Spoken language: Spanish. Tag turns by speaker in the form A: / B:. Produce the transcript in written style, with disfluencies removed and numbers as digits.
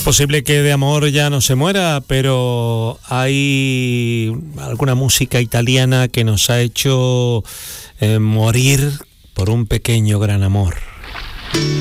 A: posible que de amor ya no se muera, pero hay alguna música italiana que nos ha hecho morir por un pequeño gran amor.